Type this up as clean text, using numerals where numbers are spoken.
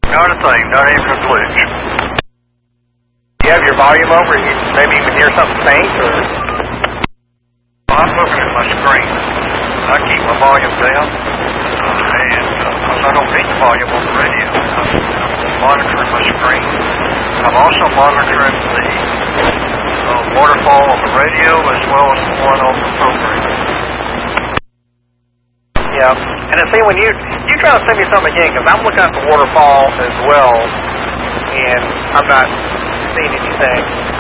Not a thing, not even a glitch. Do you have your volume over? You maybe even hear something faint, or? I'm looking at my screen. I keep my volume down, and because I don't need the volume on the radio. I'm monitoring my screen. I'm also monitoring the waterfall on the radio as well as the one on the program. Yeah, and I see when you try to send me something again, because I'm looking at the waterfall as well, and I'm not seeing anything.